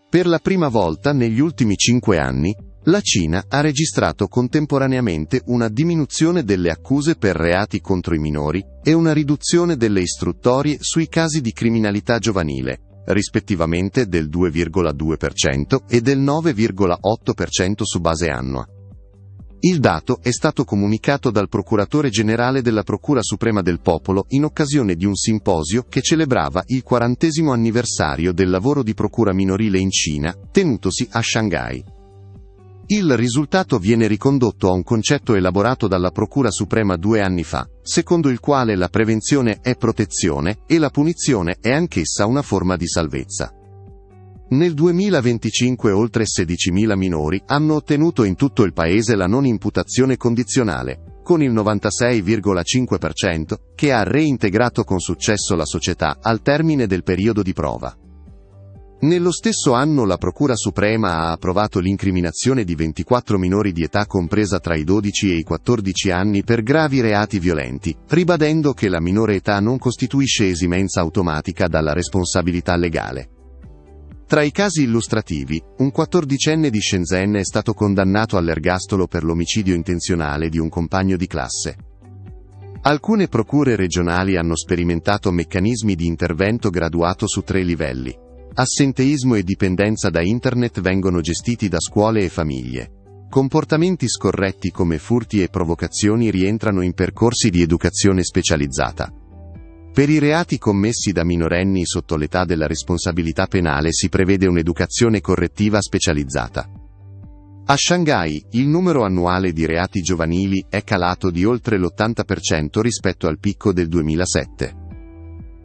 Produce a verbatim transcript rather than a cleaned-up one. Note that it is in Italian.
Per la prima volta negli ultimi cinque anni, la Cina ha registrato contemporaneamente una diminuzione delle accuse per reati contro i minori e una riduzione delle istruttorie sui casi di criminalità giovanile, rispettivamente del due virgola due per cento e del nove virgola otto per cento su base annua. Il dato è stato comunicato dal procuratore generale della Procura Suprema del Popolo in occasione di un simposio che celebrava il quarantesimo anniversario del lavoro di procura minorile in Cina, tenutosi a Shanghai. Il risultato viene ricondotto a un concetto elaborato dalla Procura Suprema due anni fa, secondo il quale la prevenzione è protezione e la punizione è anch'essa una forma di salvezza. Nel duemilaventicinque oltre sedicimila minori hanno ottenuto in tutto il paese la non imputazione condizionale, con il novantasei virgola cinque per cento, che ha reintegrato con successo la società al termine del periodo di prova. Nello stesso anno la Procura Suprema ha approvato l'incriminazione di ventiquattro minori di età compresa tra i dodici e i quattordici anni per gravi reati violenti, ribadendo che la minore età non costituisce esimenza automatica dalla responsabilità legale. Tra i casi illustrativi, un quattordicenne di Shenzhen è stato condannato all'ergastolo per l'omicidio intenzionale di un compagno di classe. Alcune procure regionali hanno sperimentato meccanismi di intervento graduato su tre livelli. Assenteismo e dipendenza da internet vengono gestiti da scuole e famiglie. Comportamenti scorretti come furti e provocazioni rientrano in percorsi di educazione specializzata. Per i reati commessi da minorenni sotto l'età della responsabilità penale si prevede un'educazione correttiva specializzata. A Shanghai, il numero annuale di reati giovanili è calato di oltre l'ottanta per cento rispetto al picco del duemilasette.